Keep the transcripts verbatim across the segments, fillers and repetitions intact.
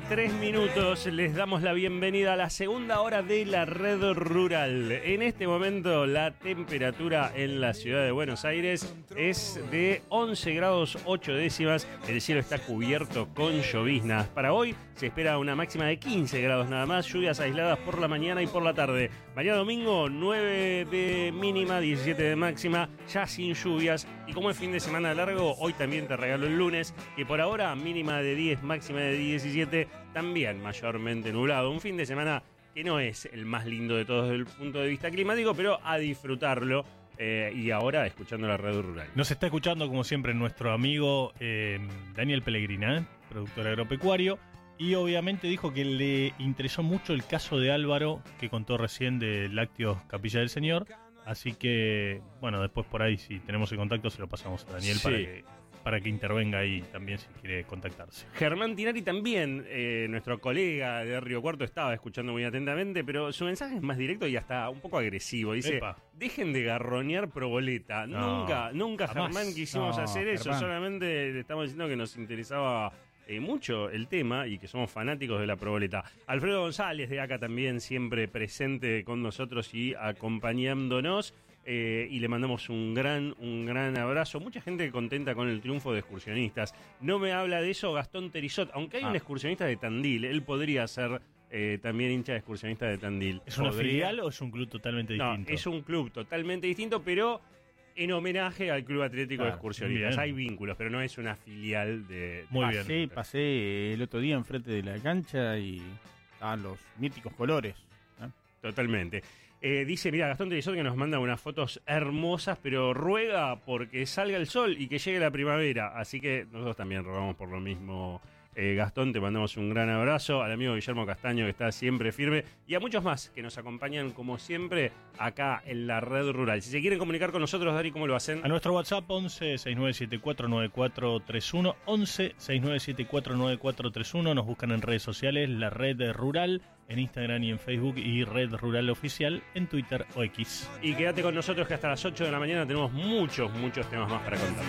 veintitrés minutos, les damos la bienvenida a la segunda hora de la Red Rural. En este momento la temperatura en la ciudad de Buenos Aires es de once grados ocho décimas, el cielo está cubierto con lloviznas. Para hoy se espera una máxima de quince grados nada más, lluvias aisladas por la mañana y por la tarde. Mañana domingo nueve de mínima, diecisiete de máxima, ya sin lluvias. Y como es fin de semana largo, hoy también te regalo el lunes, que por ahora mínima de diez, máxima de diecisiete, también mayormente nublado. Un fin de semana que no es el más lindo de todos desde el punto de vista climático, pero a disfrutarlo. Eh, y ahora escuchando la Red Rural. Nos está escuchando como siempre nuestro amigo eh, Daniel Pellegrina, ¿eh? productor agropecuario, y obviamente dijo que le interesó mucho el caso de Álvaro que contó recién de Lácteos Capilla del Señor. Así que, bueno, después por ahí, si tenemos el contacto, se lo pasamos a Daniel, sí, para que para que intervenga ahí también si quiere contactarse. Germán Tinari también, eh, nuestro colega de Río Cuarto, estaba escuchando muy atentamente, pero su mensaje es más directo y hasta un poco agresivo. Dice, Epa. dejen de garronear Proboleta. No, nunca, nunca jamás. Germán quisimos no, hacer eso, Germán. Solamente le estamos diciendo que nos interesaba eh, mucho el tema y que somos fanáticos de la Proboleta. Alfredo González de acá también, siempre presente con nosotros y acompañándonos. Eh, y le mandamos un gran, un gran abrazo. Mucha gente contenta con el triunfo de Excursionistas. No me habla de eso Gastón Terizot, aunque hay ah. un excursionista de Tandil. Él podría ser eh, también hincha de Excursionistas de Tandil. ¿Es una ¿Podría? filial o es un club totalmente distinto? No, es un club totalmente distinto, pero en homenaje al Club Atlético claro, de Excursionistas. Hay vínculos, pero no es una filial de... Muy pasé, bien. Pasé el otro día enfrente de la cancha y a los míticos colores. ¿eh? Totalmente. Eh, dice, mira, Gastón Terizot que nos manda unas fotos hermosas, pero ruega porque salga el sol y que llegue la primavera. Así que nosotros también rogamos por lo mismo. Eh, Gastón, te mandamos un gran abrazo. Al amigo Guillermo Castaño, que está siempre firme. Y a muchos más que nos acompañan, como siempre, acá en la Red Rural. Si se quieren comunicar con nosotros, Dari, ¿cómo lo hacen? A nuestro WhatsApp, once sesenta y nueve setenta y cuatro noventa y cuatro treinta y uno. once sesenta y nueve setenta y cuatro noventa y cuatro treinta y uno. Nos buscan en redes sociales, la Red Rural, en Instagram y en Facebook, y Red Rural Oficial en Twitter o X. Y quédate con nosotros que hasta las ocho de la mañana tenemos muchos, muchos temas más para contar.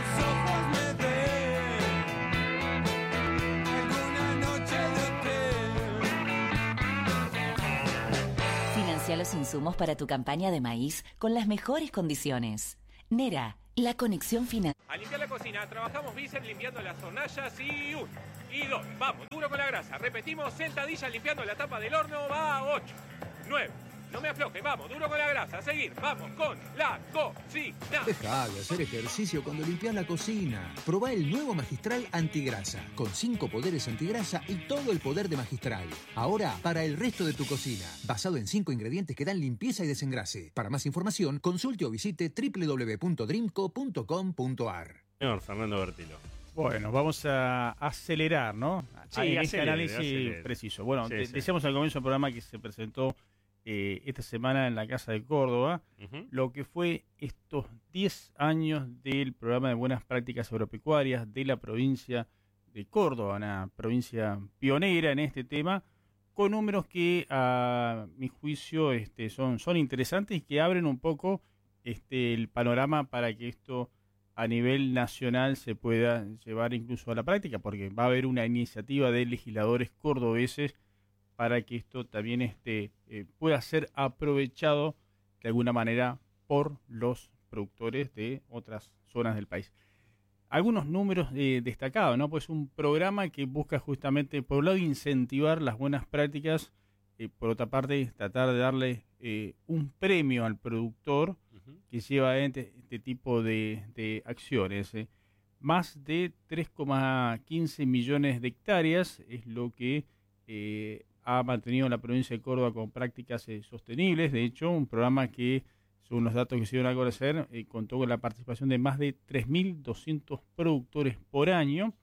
Financia los insumos para tu campaña de maíz con las mejores condiciones. Nera, la conexión final. A limpiar la cocina, trabajamos Bicep limpiando las hornallas y uno, y dos, vamos, duro con la grasa. Repetimos, sentadillas limpiando la tapa del horno, va, ocho, nueve. No me afloje, vamos, duro con la grasa, a seguir, vamos con la cocina. Deja de hacer ejercicio cuando limpias la cocina. Probá el nuevo Magistral Antigrasa, con cinco poderes antigrasa y todo el poder de Magistral. Ahora, para el resto de tu cocina, basado en cinco ingredientes que dan limpieza y desengrase. Para más información, consulte o visite doble u doble u doble u punto dreamco punto com punto a r. Señor Fernando Bertilo. Bueno, vamos a acelerar, ¿no? Sí, en acelere, este análisis acelere. preciso. Bueno, sí, de- sí. decíamos al comienzo del programa que se presentó eh, esta semana en la Casa de Córdoba, Uh-huh. lo que fue estos diez años del programa de buenas prácticas agropecuarias de la provincia de Córdoba, una provincia pionera en este tema, con números que a mi juicio este, son, son interesantes y que abren un poco este, el panorama para que esto a nivel nacional se pueda llevar incluso a la práctica, porque va a haber una iniciativa de legisladores cordobeses para que esto también este, eh, pueda ser aprovechado de alguna manera por los productores de otras zonas del país. Algunos números eh, destacados, ¿no? Pues un programa que busca justamente, por un lado, incentivar las buenas prácticas, eh, por otra parte, tratar de darle eh, un premio al productor uh-huh. que lleva este, este tipo de, de acciones. Eh. Más de tres coma quince millones de hectáreas es lo que eh, ha mantenido la provincia de Córdoba con prácticas eh, sostenibles. De hecho, un programa que, según los datos que se dieron a conocer, eh, contó con la participación de más de tres mil doscientos productores por año.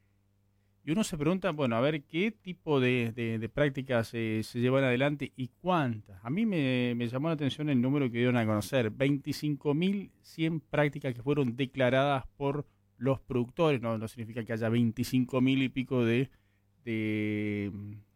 Y uno se pregunta, bueno, a ver, ¿qué tipo de, de, de prácticas eh, se llevan adelante y cuántas? A mí me, me llamó la atención el número que dieron a conocer, veinticinco mil cien prácticas que fueron declaradas por los productores. No, no significa que haya veinticinco mil y pico de... de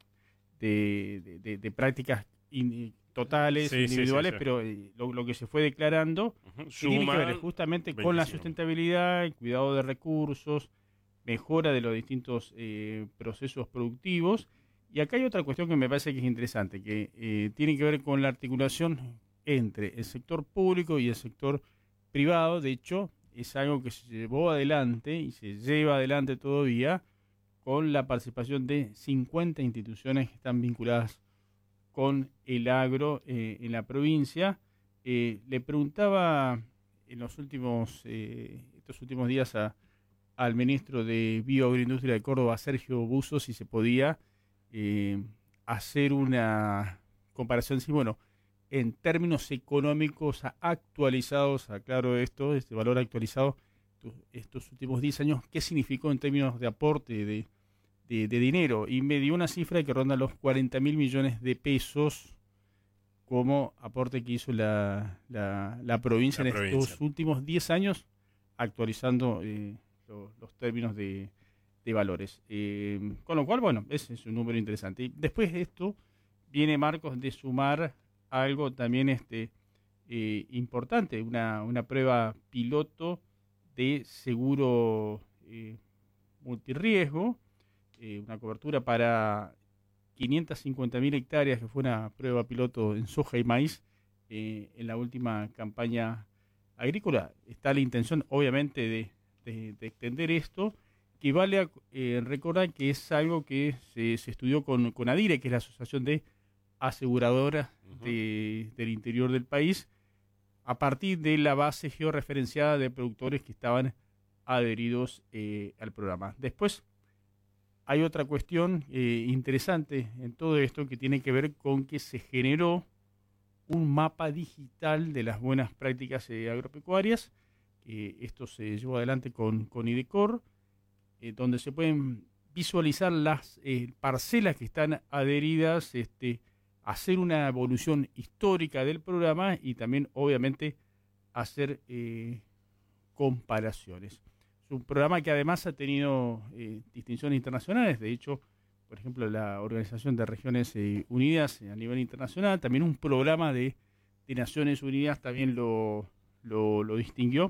De, de, de, de prácticas in, totales, sí, individuales, sí, sí, sí. pero eh, lo, lo que se fue declarando Uh-huh. que tiene que ver justamente con la veinticinco. sustentabilidad, el cuidado de recursos, mejora de los distintos eh, procesos productivos Y acá hay otra cuestión que me parece que es interesante, que eh, tiene que ver con la articulación entre el sector público y el sector privado. De hecho, es algo que se llevó adelante y se lleva adelante todavía con la participación de cincuenta instituciones que están vinculadas con el agro eh, en la provincia. Eh, le preguntaba en los últimos eh, estos últimos días a, al ministro de Bioagroindustria de Córdoba, Sergio Busso, si se podía eh, hacer una comparación, sí, bueno, en términos económicos actualizados, aclaro esto, este valor actualizado, estos últimos diez años, ¿qué significó en términos de aporte de, de, de dinero? Y me dio una cifra que ronda los cuarenta mil millones de pesos como aporte que hizo la, la, la provincia la en provincia. estos últimos diez años, actualizando eh, lo, los términos de, de valores. Eh, con lo cual, bueno, ese es un número interesante. Y después de esto, viene Marcos de sumar algo también este eh, importante, una, una prueba piloto de seguro eh, multirriesgo, eh, una cobertura para quinientas cincuenta mil hectáreas, que fue una prueba piloto en soja y maíz eh, en la última campaña agrícola. Está la intención, obviamente, de, de, de extender esto, que vale a eh, recordar que es algo que se, se estudió con, con ADIRE, que es la Asociación de Aseguradoras uh-huh. de, del interior del país, a partir de la base georreferenciada de productores que estaban adheridos eh, al programa. Después, hay otra cuestión eh, interesante en todo esto que tiene que ver con que se generó un mapa digital de las buenas prácticas eh, agropecuarias. Eh, esto se llevó adelante con, con IDECOR, eh, donde se pueden visualizar las eh, parcelas que están adheridas, este, hacer una evolución histórica del programa y también, obviamente, hacer eh, comparaciones. Es un programa que además ha tenido eh, distinciones internacionales. De hecho, por ejemplo, la Organización de Regiones eh, Unidas eh, a nivel internacional, también un programa de, de Naciones Unidas también lo, lo, lo distinguió.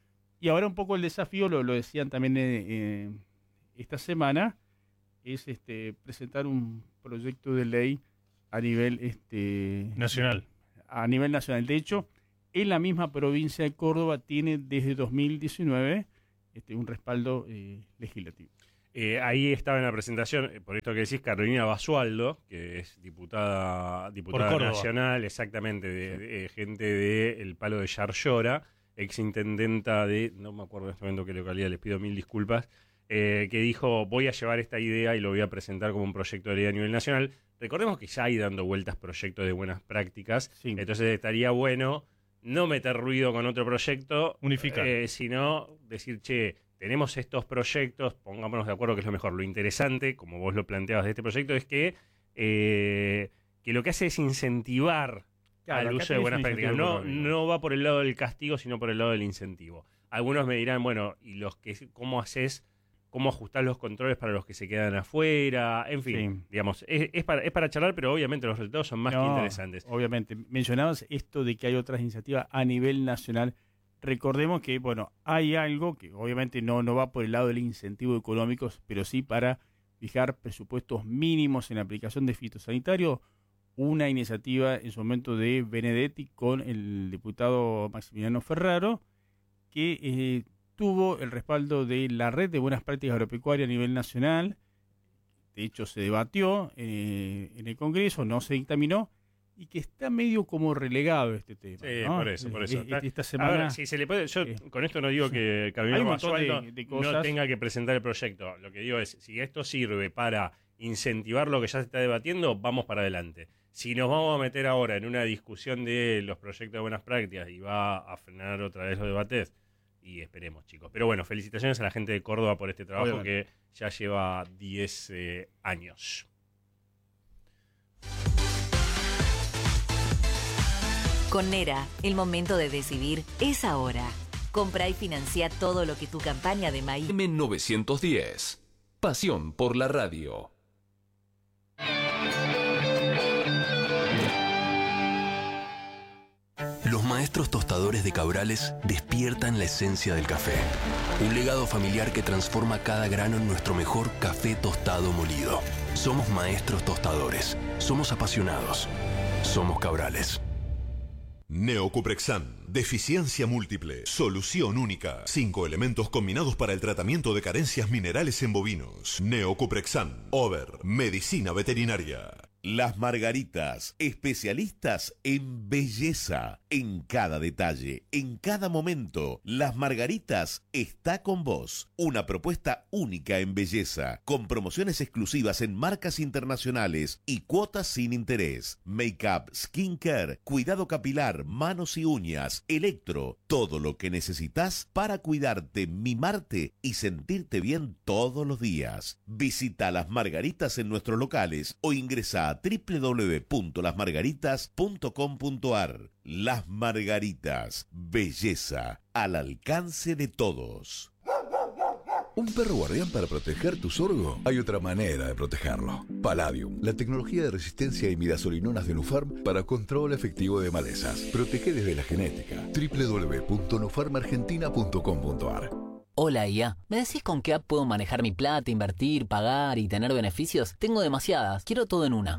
Y ahora un poco el desafío, lo, lo decían también eh, eh, esta semana, es este, presentar un proyecto de ley a nivel este, nacional. A nivel nacional. De hecho, en la misma provincia de Córdoba tiene desde dos mil diecinueve Este, un respaldo eh, legislativo. Eh, ahí estaba en la presentación, por esto que decís, Carolina Basualdo, que es diputada diputada nacional, exactamente, de, de, gente del Palo de Yarlora, exintendenta de, no me acuerdo en este momento qué localidad, les pido mil disculpas, eh, que dijo, voy a llevar esta idea y lo voy a presentar como un proyecto de ley a nivel nacional. Recordemos que ya hay dando vueltas proyectos de buenas prácticas, sí. Entonces estaría bueno no meter ruido con otro proyecto, unificar, eh, sino decir, che, tenemos estos proyectos, pongámonos de acuerdo que es lo mejor. Lo interesante, como vos lo planteabas de este proyecto, es que, eh, que lo que hace es incentivar claro, al uso de buenas prácticas. No, no va por el lado del castigo, sino por el lado del incentivo. Algunos me dirán, bueno, ¿y los que cómo haces, cómo ajustás los controles para los que se quedan afuera? En fin, sí. digamos, es, es, para, es para charlar, pero obviamente los resultados son más no, que interesantes. Obviamente. Mencionabas esto de que hay otras iniciativas a nivel nacional. Recordemos que, bueno, hay algo que obviamente no, no va por el lado del incentivo económico, pero sí para fijar presupuestos mínimos en la aplicación de fitosanitario. Una iniciativa en su momento de Benedetti con el diputado Maximiliano Ferraro, que eh, tuvo el respaldo de la Red de Buenas Prácticas Agropecuarias a nivel nacional. De hecho, se debatió eh, en el Congreso, no se dictaminó, y que está medio como relegado este tema. Sí, ¿no? por eso, por eso. Eh, esta semana, a ver, si se le puede, yo eh, con esto no digo que Carolina Basualdo de, de no tenga que presentar el proyecto. Lo que digo es, si esto sirve para incentivar lo que ya se está debatiendo, vamos para adelante. Si nos vamos a meter ahora en una discusión de los proyectos de buenas prácticas y va a frenar otra vez los debates, y esperemos, chicos. Pero bueno, felicitaciones a la gente de Córdoba por este trabajo que ya lleva diez eh, años. Con Nera, el momento de decidir es ahora. Compra y financia todo lo que tu campaña de maíz... M novecientos diez. Pasión por la radio. Los maestros tostadores de Cabrales despiertan la esencia del café. Un legado familiar que transforma cada grano en nuestro mejor café tostado molido. Somos maestros tostadores. Somos apasionados. Somos Cabrales. Neocuprexan, deficiencia múltiple, solución única. Cinco elementos combinados para el tratamiento de carencias minerales en bovinos. Neocuprexan, Over, medicina veterinaria. Las Margaritas, especialistas en belleza, en cada detalle, en cada momento. Las Margaritas está con vos. Una propuesta única en belleza, con promociones exclusivas en marcas internacionales y cuotas sin interés. Make-up, skincare, cuidado capilar, manos y uñas, electro, todo lo que necesitas para cuidarte, mimarte y sentirte bien todos los días. Visita Las Margaritas en nuestros locales o ingresa a doble u doble u doble u punto las margaritas punto com punto a r. Las Margaritas, belleza al alcance de todos. ¿Un perro guardián para proteger tu sorgo? Hay otra manera de protegerlo. Palladium, la tecnología de resistencia a imidazolinonas de Nufarm para control efectivo de malezas. Protege desde la genética. doble u doble u doble u punto nufarm argentina punto com punto a r. Hola I A, ¿me decís con qué app puedo manejar mi plata, invertir, pagar y tener beneficios? Tengo demasiadas, quiero todo en una.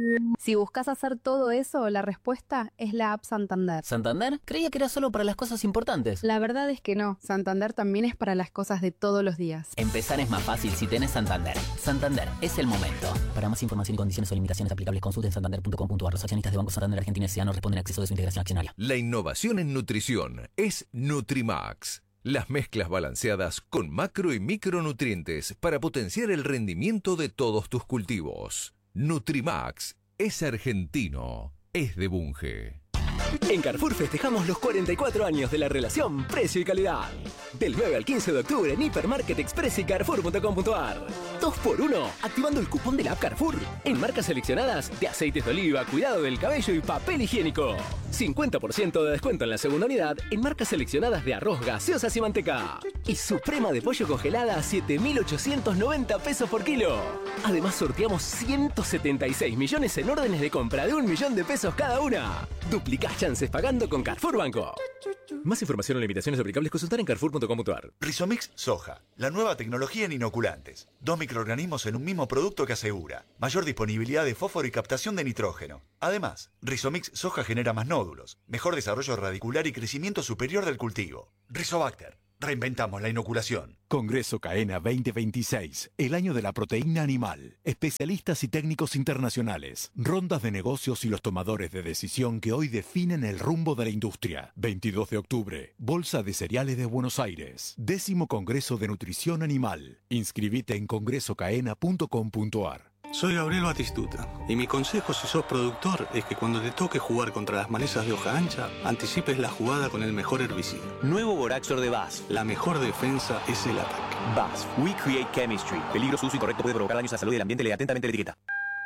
Si buscas hacer todo eso, la respuesta es la app Santander. ¿Santander? Creía que era solo para las cosas importantes. La verdad es que no, Santander también es para las cosas de todos los días. Empezar es más fácil si tenés Santander. Santander, es el momento. Para más información y condiciones o limitaciones aplicables, consulten santander punto com punto a r. Los accionistas de Banco Santander Argentina S A no responden a exceso de su integración accionaria. La innovación en nutrición es Nutrimax. Las mezclas balanceadas con macro y micronutrientes para potenciar el rendimiento de todos tus cultivos. Nutrimax es argentino, es de Bunge. En Carrefour festejamos los cuarenta y cuatro años de la relación precio y calidad. Del nueve al quince de octubre en Hipermarket Express y carrefour punto com punto a r. dos por uno, activando el cupón de la app Carrefour. En marcas seleccionadas de aceites de oliva, cuidado del cabello y papel higiénico. cincuenta por ciento de descuento en la segunda unidad en marcas seleccionadas de arroz, gaseosas y manteca. Y suprema de pollo congelada a siete mil ochocientos noventa pesos por kilo. Además sorteamos ciento setenta y seis millones en órdenes de compra de un millón de pesos cada una. Duplicás chances pagando con Carrefour Banco. Más información o limitaciones aplicables consultar en carrefour punto com punto a r. Rizomix Soja, la nueva tecnología en inoculantes. Dos microorganismos en un mismo producto que asegura mayor disponibilidad de fósforo y captación de nitrógeno. Además, Rizomix Soja genera más nódulos, mejor desarrollo radicular y crecimiento superior del cultivo. Rizobacter. Reinventamos la inoculación. Congreso CAENA veinte veintiséis, el año de la proteína animal. Especialistas y técnicos internacionales, rondas de negocios y los tomadores de decisión que hoy definen el rumbo de la industria. veintidós de octubre, Bolsa de Cereales de Buenos Aires. Décimo Congreso de Nutrición Animal. Inscribite en congreso caena punto com punto a r. Soy Gabriel Batistuta y mi consejo si sos productor es que cuando te toque jugar contra las malezas de hoja ancha, anticipes la jugada con el mejor herbicida. Nuevo Boraxor de B A S F. La mejor defensa es el ataque. B A S F. We create chemistry. Peligro, su uso incorrecto puede provocar daños a la salud y el ambiente. Lee atentamente la etiqueta.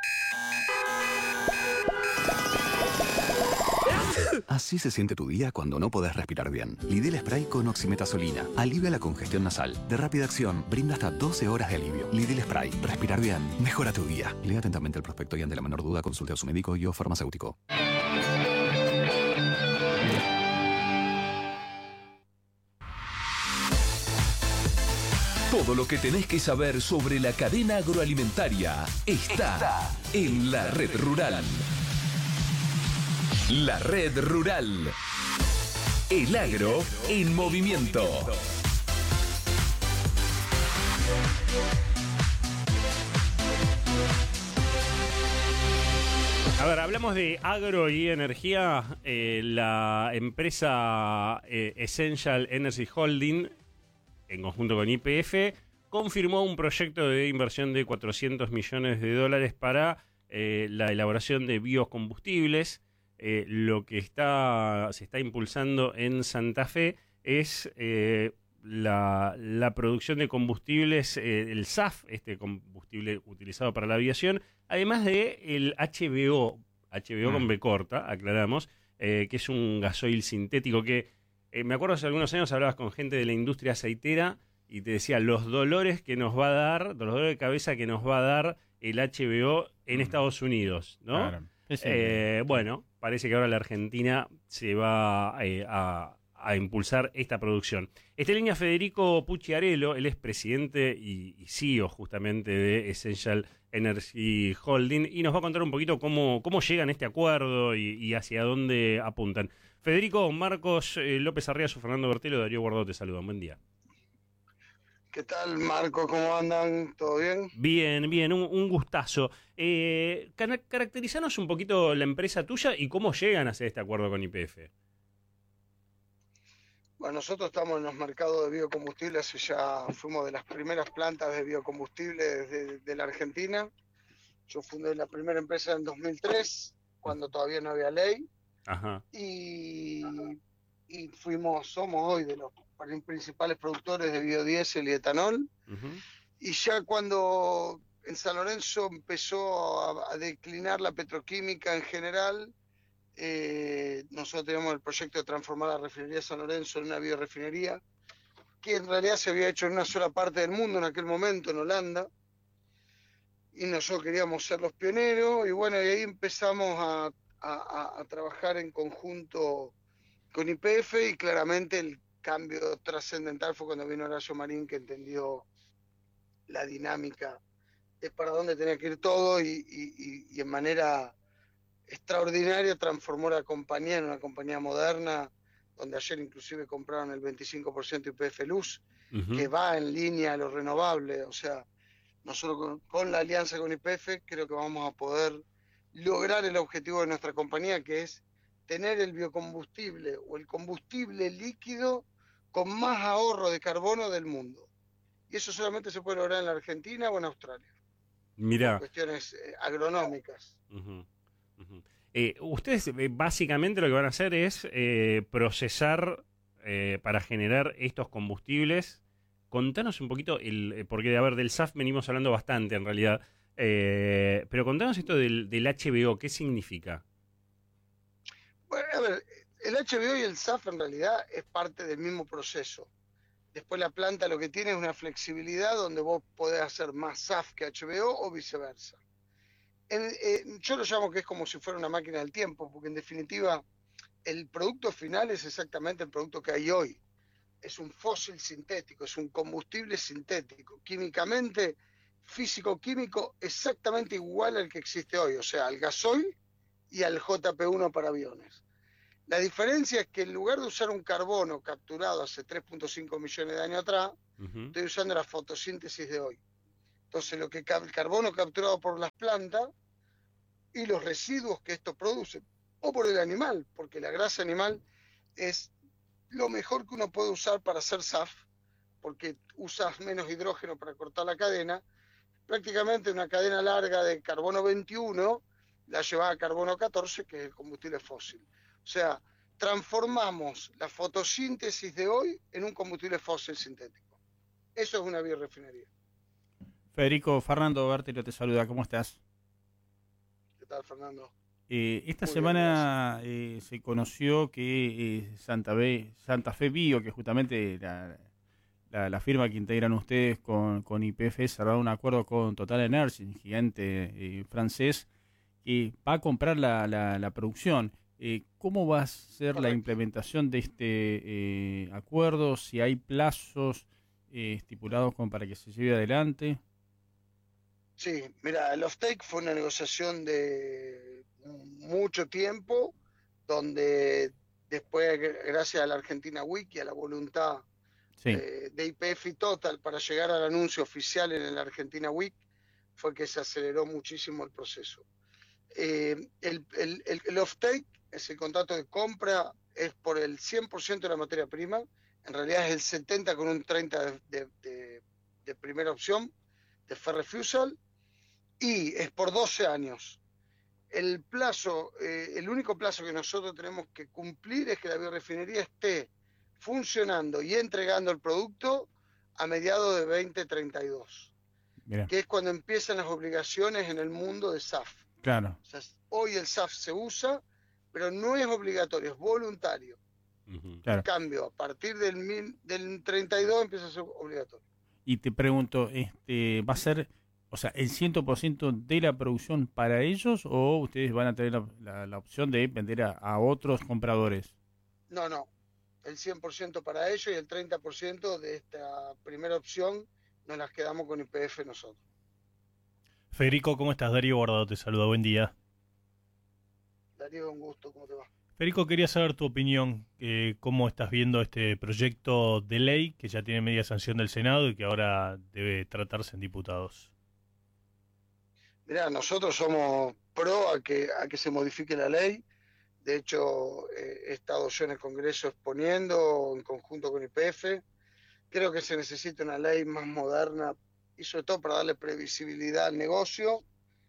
Así se siente tu día cuando no podés respirar bien. Lidl Spray con oximetazolina. Alivia la congestión nasal. De rápida acción, brinda hasta doce horas de alivio. Lidl Spray. Respirar bien. Mejora tu día. Lea atentamente el prospecto y ante la menor duda consulte a su médico y o farmacéutico. Todo lo que tenés que saber sobre la cadena agroalimentaria está, está en la Red Rural. La Red Rural. El agro en movimiento. A ver, hablamos de agro y energía. Eh, la empresa eh, Essential Energy Holding, en conjunto con Y P F, confirmó un proyecto de inversión de cuatrocientos millones de dólares para eh, la elaboración de biocombustibles. Eh, lo que está se está impulsando en Santa Fe es eh, la, la producción de combustibles, eh, el S A F, este combustible utilizado para la aviación, además de el H V O, H V O mm. con B corta, aclaramos, eh, que es un gasoil sintético que, eh, me acuerdo hace algunos años hablabas con gente de la industria aceitera y te decía los dolores que nos va a dar, los dolores de cabeza que nos va a dar el H V O en mm. Estados Unidos, ¿no? Claro. Eh, bueno, parece que ahora la Argentina se va eh, a, a impulsar esta producción. Está en línea Federico Pucciarello, él es presidente y, y C E O justamente de Essential Energy Holding, y nos va a contar un poquito cómo, cómo llegan a este acuerdo y, y hacia dónde apuntan. Federico, Marcos, eh, López Arriazo, Fernando Bertelo, Darío Guardado te saludan. Buen día. ¿Qué tal, Marco? ¿Cómo andan? ¿Todo bien? Bien, bien, un, un gustazo. Eh, car- caracterizanos un poquito la empresa tuya y cómo llegan a hacer este acuerdo con Y P F. Bueno, nosotros estamos en los mercados de biocombustibles, ya fuimos de las primeras plantas de biocombustibles de, de la Argentina. Yo fundé la primera empresa en dos mil tres, cuando todavía no había ley. Ajá. Y, y fuimos, somos hoy de los principales productores de biodiesel y etanol. Uh-huh. Y ya cuando en San Lorenzo empezó a, a declinar la petroquímica en general, eh, nosotros teníamos el proyecto de transformar la refinería de San Lorenzo en una biorefinería, que en realidad se había hecho en una sola parte del mundo en aquel momento, en Holanda, y nosotros queríamos ser los pioneros, y bueno, y ahí empezamos a, a, a trabajar en conjunto con Y P F, y claramente el cambio trascendental fue cuando vino Horacio Marín, que entendió la dinámica de para dónde tenía que ir todo, y, y, y en manera extraordinaria transformó la compañía en una compañía moderna, donde ayer inclusive compraron el veinticinco por ciento Y P F Luz, uh-huh. que va en línea a lo renovable. O sea, nosotros con, con la alianza con Y P F creo que vamos a poder lograr el objetivo de nuestra compañía, que es tener el biocombustible o el combustible líquido con más ahorro de carbono del mundo. Y eso solamente se puede lograr en la Argentina o en Australia. Mirá. Cuestiones eh, agronómicas. Uh-huh. Uh-huh. Eh, ustedes eh, básicamente lo que van a hacer es eh, procesar eh, para generar estos combustibles. Contanos un poquito, el, porque a ver, del S A F venimos hablando bastante en realidad, eh, pero contanos esto del, del H V O, ¿qué significa? Bueno, a ver, el H V O y el S A F en realidad es parte del mismo proceso. Después la planta lo que tiene es una flexibilidad donde vos podés hacer más S A F que H V O o viceversa. En, eh, yo lo llamo que es como si fuera una máquina del tiempo, porque en definitiva el producto final es exactamente el producto que hay hoy. Es un fósil sintético, es un combustible sintético, químicamente, físico-químico, exactamente igual al que existe hoy, o sea, al gasoil y al J P uno para aviones. La diferencia es que en lugar de usar un carbono capturado hace tres punto cinco millones de años atrás, uh-huh. estoy usando la fotosíntesis de hoy. Entonces, lo que el carbono capturado por las plantas y los residuos que esto produce, o por el animal, porque la grasa animal es lo mejor que uno puede usar para hacer S A F, porque usas menos hidrógeno para cortar la cadena. Prácticamente una cadena larga de carbono veintiuno la lleva a carbono catorce, que es el combustible fósil. O sea, transformamos la fotosíntesis de hoy en un combustible fósil sintético. Eso es una biorefinería. Federico, Fernando Bertelo te saluda, ¿cómo estás? ¿Qué tal, Fernando? Eh, esta Muy semana bien, eh, se conoció que eh, Santa, Fe, Santa Fe Bio, que justamente la, la, la firma que integran ustedes con, con Y P F, cerró un acuerdo con Total Energy, un gigante eh, francés, que va a comprar la, la, la producción. Eh, ¿Cómo va a ser Correcto. la implementación de este eh, acuerdo? Si hay plazos eh, estipulados como para que se lleve adelante. Sí, mira, el offtake fue una negociación de mucho tiempo, donde después, gracias a la Argentina Week y a la voluntad sí. eh, de Y P F y Total para llegar al anuncio oficial en la Argentina Week, fue que se aceleró muchísimo el proceso. Eh, el, el, el, el offtake es el contrato de compra, es por el cien por ciento de la materia prima, en realidad es el setenta por ciento con un treinta por ciento de, de, de, de primera opción, de Ferrefusel, y es por doce años. El plazo, eh, el único plazo que nosotros tenemos que cumplir es que la biorefinería esté funcionando y entregando el producto a mediados de veinte treinta y dos, Mirá. que es cuando empiezan las obligaciones en el mundo de S A F. Claro. O sea, hoy el S A F se usa, pero no es obligatorio, es voluntario. Uh-huh. Claro. En cambio, a partir del, mil, del treinta y dos empieza a ser obligatorio. Y te pregunto, este, ¿va a ser, o sea, el cien por ciento de la producción para ellos o ustedes van a tener la, la, la opción de vender a, a otros compradores? No, no. El cien por ciento para ellos y el treinta por ciento de esta primera opción nos las quedamos con Y P F nosotros. Federico, ¿cómo estás? Darío Guardado te saluda, buen día. Darío, un gusto, ¿cómo te va? Federico, quería saber tu opinión, eh, cómo estás viendo este proyecto de ley que ya tiene media sanción del Senado y que ahora debe tratarse en diputados. Mirá, nosotros somos pro a que, a que se modifique la ley. De hecho, eh, he estado yo en el Congreso exponiendo en conjunto con Y P F. Creo que se necesita una ley más moderna y sobre todo para darle previsibilidad al negocio.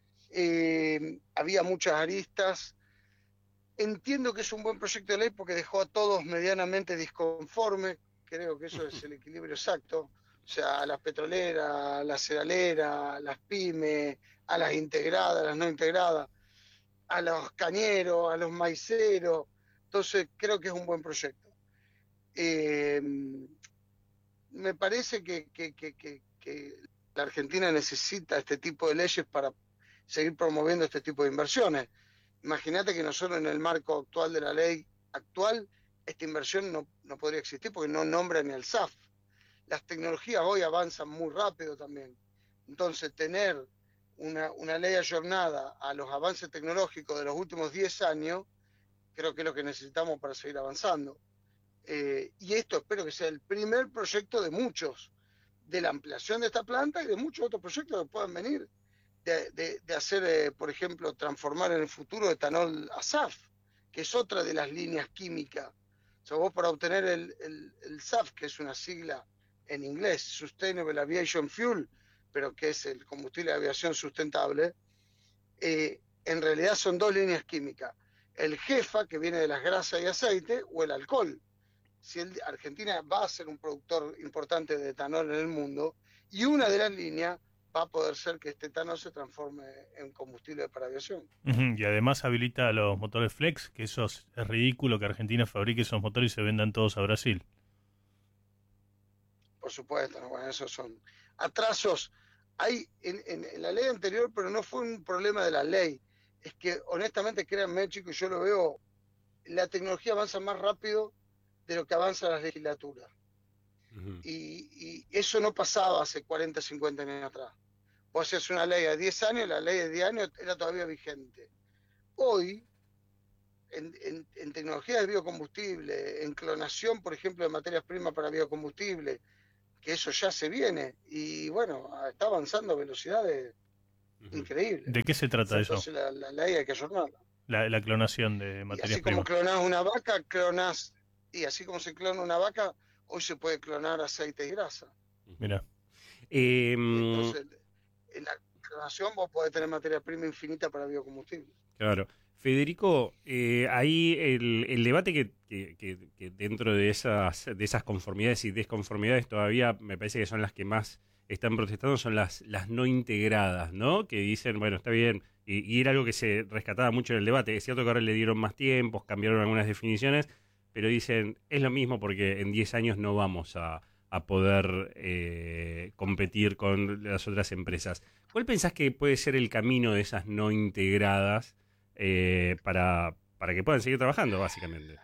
Eh, había muchas aristas. Entiendo que es un buen proyecto de ley porque dejó a todos medianamente disconformes. Creo que eso es el equilibrio exacto. O sea, a las petroleras, a las cerealeras, a las pymes, a las integradas, a las no integradas, a los cañeros, a los maiceros. Entonces, creo que es un buen proyecto. Eh, me parece que, que, que, que, que la Argentina necesita este tipo de leyes para seguir promoviendo este tipo de inversiones. Imagínate que nosotros en el marco actual de la ley actual, esta inversión no, no podría existir porque no nombra ni al S A F. Las tecnologías hoy avanzan muy rápido también. Entonces, tener una, una ley ayornada a los avances tecnológicos de los últimos diez años, creo que es lo que necesitamos para seguir avanzando. Eh, y esto espero que sea el primer proyecto de muchos, de la ampliación de esta planta y de muchos otros proyectos que puedan venir. De, de, de hacer, eh, por ejemplo, transformar en el futuro etanol a S A F, que es otra de las líneas químicas. O sea, vos para obtener el, el, el S A F, que es una sigla en inglés, Sustainable Aviation Fuel, pero que es el combustible de aviación sustentable, eh, en realidad son dos líneas químicas. El jefa, que viene de las grasas y aceite, o el alcohol. Si el, Argentina va a ser un productor importante de etanol en el mundo, y una de las líneas va a poder ser que este etanol se transforme en combustible para aviación. Uh-huh. Y además habilita los motores flex, que eso es, es ridículo que Argentina fabrique esos motores y se vendan todos a Brasil. Por supuesto, ¿no? Bueno, esos son atrasos. Hay en, en, en la ley anterior, pero no fue un problema de la ley. Es que, honestamente, créanme, chicos, yo lo veo, la tecnología avanza más rápido de lo que avanza la legislatura. Uh-huh. Y, y eso no pasaba hace cuarenta, cincuenta años atrás. Vos hacías una ley de diez años, la ley de diez años era todavía vigente. Hoy, en, en, en tecnología de biocombustible, en clonación, por ejemplo, de materias primas para biocombustible, que eso ya se viene, y bueno, está avanzando a velocidades uh-huh. increíbles. ¿De qué se trata Entonces, eso? La, la ley hay que ayornarla. La, la clonación de materias y así primas. Como clonás una vaca, clonás, y así como se clona una vaca, hoy se puede clonar aceite y grasa. Mira. Eh, Entonces, en la clonación vos podés tener materia prima infinita para biocombustible. Claro. Federico, eh, ahí el, el debate que, que, que, que dentro de esas, de esas conformidades y desconformidades todavía me parece que son las que más están protestando, son las, las no integradas, ¿no? Que dicen, bueno, está bien, y, y era algo que se rescataba mucho en el debate. Es cierto que ahora le dieron más tiempos, cambiaron algunas definiciones, pero dicen, es lo mismo porque en diez años no vamos a, a poder eh, competir con las otras empresas. ¿Cuál pensás que puede ser el camino de esas no integradas eh, para, para que puedan seguir trabajando, básicamente?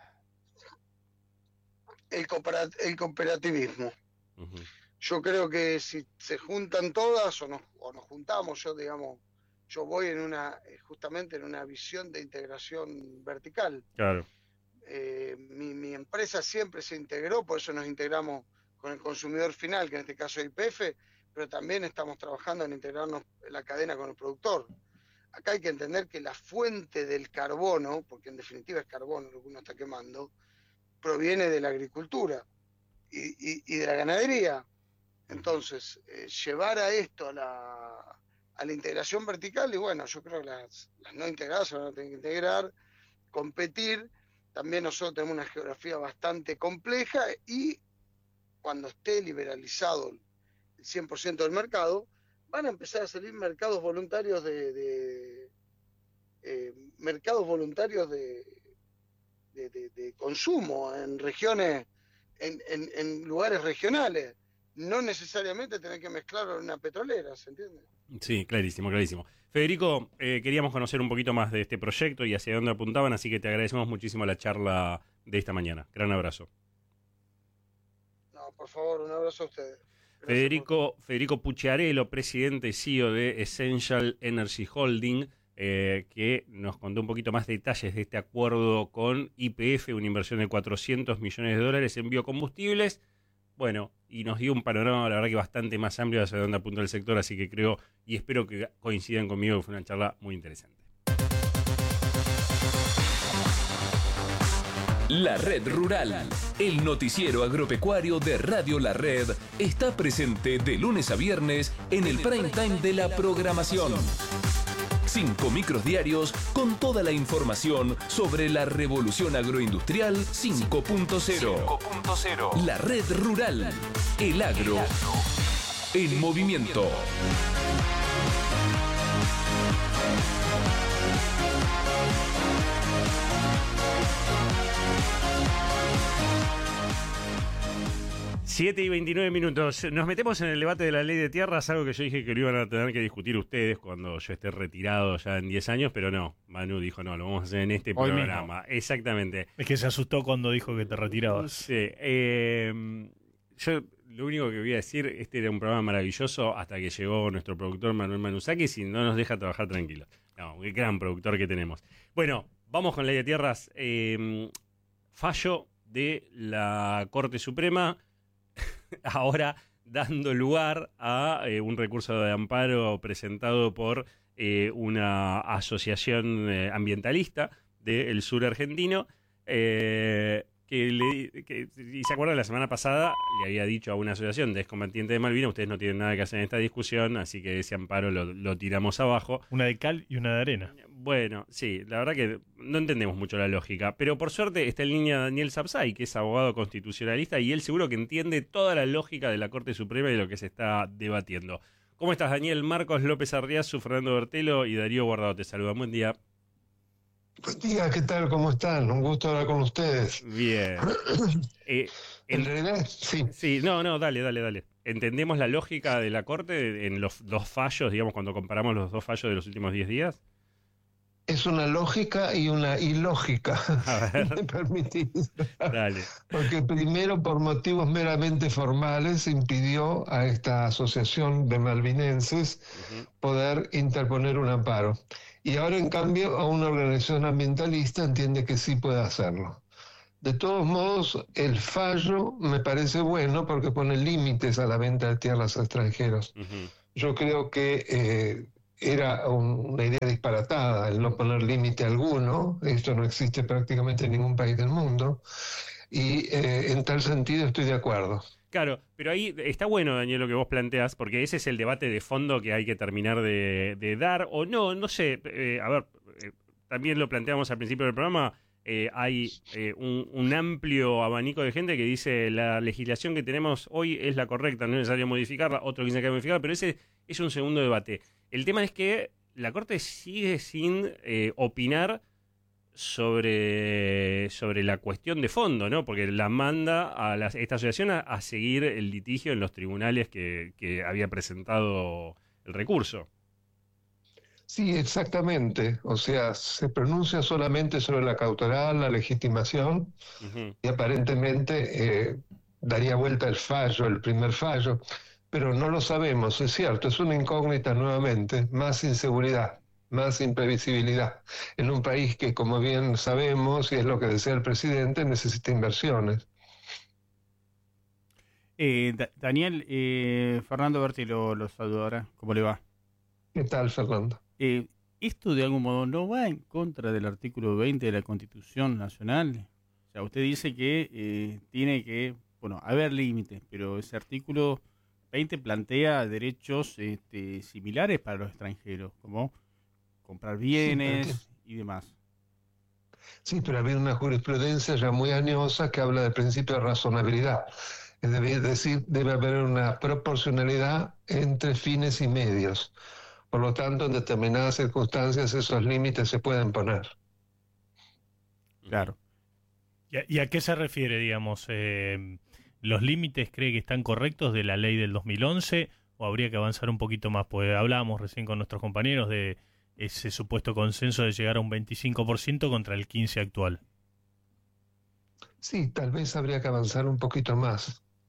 El, cooperat el cooperativismo. Uh-huh. Yo creo que si se juntan todas o nos, o nos juntamos, yo digamos, yo voy en una, justamente en una visión de integración vertical. Claro. Eh, mi, mi empresa siempre se integró, por eso nos integramos con el consumidor final, que en este caso es Y P F, pero también estamos trabajando en integrarnos en la cadena con el productor. Acá hay que entender que la fuente del carbono, porque en definitiva es carbono lo que uno está quemando, proviene de la agricultura y, y, y de la ganadería. Entonces, eh, llevar a esto a la, a la integración vertical, y bueno, yo creo que las, las no integradas se van a tener que integrar, competir. También nosotros tenemos una geografía bastante compleja y cuando esté liberalizado el cien por ciento del mercado, van a empezar a salir mercados voluntarios de, de eh, mercados voluntarios de, de, de, de consumo en regiones, en, en, en lugares regionales. No necesariamente tener que mezclarlo en una petrolera, ¿se entiende? Sí, clarísimo, clarísimo. Federico, eh, queríamos conocer un poquito más de este proyecto y hacia dónde apuntaban, así que te agradecemos muchísimo la charla de esta mañana. Gran abrazo. No, por favor, un abrazo a ustedes. Federico, Federico Pucciarello, presidente y C E O de Essential Energy Holding, eh, que nos contó un poquito más detalles de este acuerdo con Y P F, una inversión de cuatrocientos millones de dólares en biocombustibles. Bueno, y nos dio un panorama, la verdad que bastante más amplio hacia dónde apunta el sector, así que creo y espero que coincidan conmigo que fue una charla muy interesante. La Red Rural, el noticiero agropecuario de Radio La Red, está presente de lunes a viernes en el prime time de la programación. Cinco micros diarios con toda la información sobre la revolución agroindustrial cinco punto cero. La Red Rural, el agro en movimiento. siete y veintinueve minutos. Nos metemos en el debate de la ley de tierras, algo que yo dije que lo iban a tener que discutir ustedes cuando yo esté retirado ya en diez años, pero no. Manu dijo, no, lo vamos a hacer en este Hoy programa. Mismo. Exactamente. Es que se asustó cuando dijo que te retirabas. Sí. Eh, yo lo único que voy a decir, este era un programa maravilloso hasta que llegó nuestro productor Manuel Manuzakis y no nos deja trabajar tranquilos. No, qué gran productor que tenemos. Bueno, vamos con ley de tierras. Eh, fallo de la Corte Suprema, ahora dando lugar a eh, un recurso de amparo presentado por eh, una asociación eh, ambientalista del sur argentino, eh, que, le, que, y se acuerdan, la semana pasada le había dicho a una asociación de excombatientes de Malvinas, ustedes no tienen nada que hacer en esta discusión, así que ese amparo lo, lo tiramos abajo. Una de cal y una de arena. Bueno, sí, la verdad que no entendemos mucho la lógica, pero por suerte está en línea Daniel Sapsay, que es abogado constitucionalista, y él seguro que entiende toda la lógica de la Corte Suprema y de lo que se está debatiendo. ¿Cómo estás, Daniel? Marcos López Arriazu, Fernando Bertelo y Darío Guardado te saludan. Buen día. Buen día, ¿qué tal? ¿Cómo están? Un gusto hablar con ustedes. Bien. eh, en, en realidad, sí. Sí, no, no, dale, dale, dale. ¿Entendemos la lógica de la Corte en los dos fallos, digamos, cuando comparamos los dos fallos de los últimos diez días? Es una lógica y una ilógica, si me permitís. Dale. Porque primero, por motivos meramente formales, impidió a esta asociación de malvinenses uh-huh. poder interponer un amparo. Y ahora, en cambio, a una organización ambientalista entiende que sí puede hacerlo. De todos modos, el fallo me parece bueno porque pone límites a la venta de tierras a extranjeros. Uh-huh. Yo creo que eh, era un, una idea disparatada el no poner límite alguno. Esto no existe prácticamente en ningún país del mundo. Y eh, en tal sentido estoy de acuerdo. Claro, pero ahí está bueno, Daniel, lo que vos planteás, porque ese es el debate de fondo que hay que terminar de, de dar, o no, no sé, eh, a ver, eh, también lo planteamos al principio del programa, eh, hay eh, un, un amplio abanico de gente que dice la legislación que tenemos hoy es la correcta, no es necesario modificarla, otro que dice que hay que modificarla, pero ese es un segundo debate. El tema es que la Corte sigue sin eh, opinar sobre, sobre la cuestión de fondo, ¿no? Porque la manda a la, esta asociación a, a seguir el litigio en los tribunales que, que había presentado el recurso. Sí, exactamente. O sea, se pronuncia solamente sobre la cautelar, la legitimación, uh-huh. y aparentemente eh, daría vuelta el fallo, el primer fallo, pero no lo sabemos, es cierto, es una incógnita nuevamente, más inseguridad, más imprevisibilidad, en un país que, como bien sabemos, y es lo que desea el presidente, necesita inversiones. Eh, da- Daniel, eh, Fernando Bertelo lo saluda ahora. ¿Cómo le va? ¿Qué tal, Fernando? Eh, ¿Esto de algún modo no va en contra del artículo veinte de la Constitución Nacional? O sea, usted dice que eh, tiene que, bueno, haber límites, pero ese artículo veinte plantea derechos este, similares para los extranjeros, como comprar bienes sí, y demás. Sí, pero ha habido una jurisprudencia ya muy añosa que habla del principio de razonabilidad. Es decir, debe haber una proporcionalidad entre fines y medios. Por lo tanto, en determinadas circunstancias esos límites se pueden poner. Claro. ¿Y a, y a qué se refiere, digamos? Eh, ¿Los límites cree que están correctos de la ley del dos mil once o habría que avanzar un poquito más? Pues hablábamos recién con nuestros compañeros de ese supuesto consenso de llegar a un veinticinco por ciento contra el quince por ciento actual. Sí, tal vez habría que avanzar un poquito más.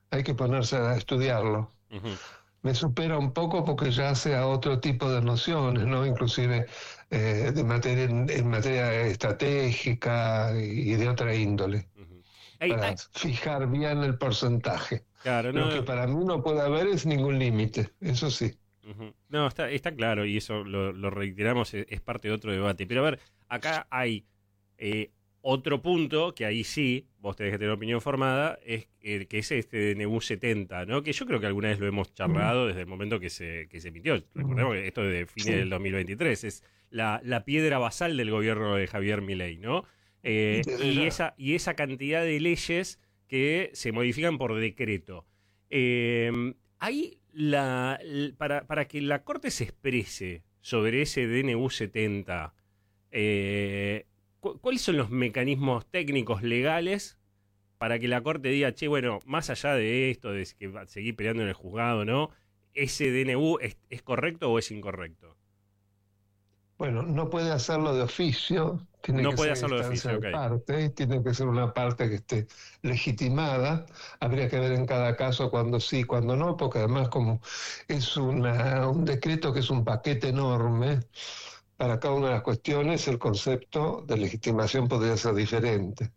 hay que ponerse a estudiarlo. Uh-huh. Me supera un poco porque ya sea otro tipo de nociones, ¿no? Inclusive eh, de materia, en materia estratégica y de otra índole. Uh-huh. Hey, para hey. fijar bien el porcentaje. Claro, no, Lo que para mí no puede haber es ningún límite, eso sí. Uh-huh. No, está, está claro, y eso lo, lo reiteramos, es, es parte de otro debate. Pero a ver, acá hay eh, otro punto que ahí sí, vos tenés que tener opinión formada, es eh, que es este de N U setenta, ¿no? Que yo creo que alguna vez lo hemos charlado desde el momento que se, que se emitió. Recordemos que esto es de fines sí. del dos mil veintitrés, es la, la piedra basal del gobierno de Javier Milei, ¿no? Eh, y, esa, y esa cantidad de leyes que se modifican por decreto. Eh, ahí, la, para, para que la Corte se exprese sobre ese D N U setenta, eh, cu ¿cuáles son los mecanismos técnicos legales para que la Corte diga, che, bueno, más allá de esto, de que va a seguir peleando en el juzgado, ¿no? ¿Ese D N U es, es correcto o es incorrecto? Bueno, no puede hacerlo de oficio, tiene no que puede ser hacerlo de oficio, de okay. parte, tiene que ser una parte que esté legitimada. Habría que ver en cada caso cuándo sí, cuándo no, porque además como es una, un decreto que es un paquete enorme, para cada una de las cuestiones el concepto de legitimación podría ser diferente.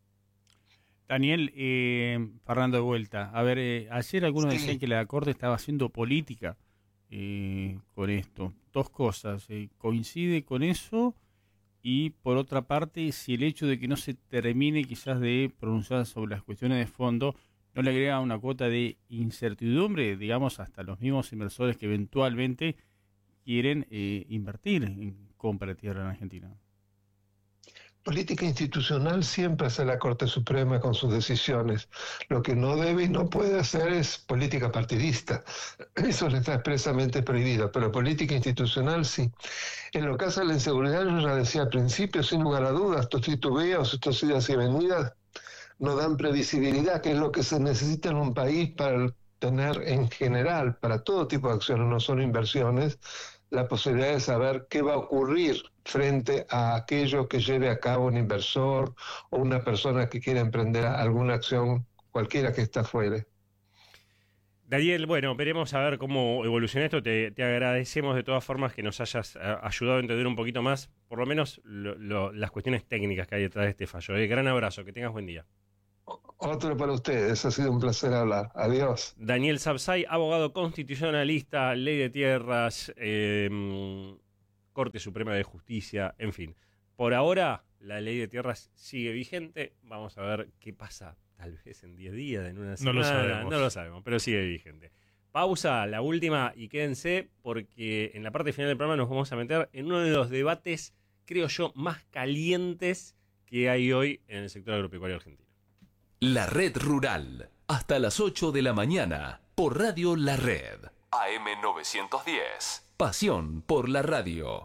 Daniel, eh, Fernando de vuelta. A ver, eh, ayer algunos sí. decían que la Corte estaba haciendo política eh, con esto. Dos cosas, eh, coincide con eso y por otra parte, si el hecho de que no se termine quizás de pronunciar sobre las cuestiones de fondo no le agrega una cuota de incertidumbre, digamos, hasta los mismos inversores que eventualmente quieren eh, invertir en compra de tierra en Argentina. Política institucional siempre hace la Corte Suprema con sus decisiones. Lo que no debe y no puede hacer es política partidista. Eso le está expresamente prohibido, pero política institucional sí. En lo que hace a la inseguridad, yo ya decía al principio, sin lugar a dudas, estos titubeos, estos idas y venidas, no dan previsibilidad, que es lo que se necesita en un país para tener en general, para todo tipo de acciones, no solo inversiones, la posibilidad de saber qué va a ocurrir frente a aquello que lleve a cabo un inversor o una persona que quiera emprender alguna acción, cualquiera que está fuera. Daniel, bueno, veremos a ver cómo evoluciona esto. Te, te agradecemos de todas formas que nos hayas a, ayudado a entender un poquito más, por lo menos lo, lo, las cuestiones técnicas que hay detrás de este fallo. Eh, gran abrazo, que tengas buen día. Otro para ustedes, ha sido un placer hablar. Adiós. Daniel Sabzai, abogado constitucionalista, ley de tierras, eh, Corte Suprema de Justicia, en fin. Por ahora, la ley de tierras sigue vigente. Vamos a ver qué pasa, tal vez en diez días, en una semana. No lo sabemos. No lo sabemos, pero sigue vigente. Pausa, la última, y quédense, porque en la parte final del programa nos vamos a meter en uno de los debates, creo yo, más calientes que hay hoy en el sector agropecuario argentino. La Red Rural, hasta las ocho de la mañana, por Radio La Red. A M novecientos diez. Pasión por la radio.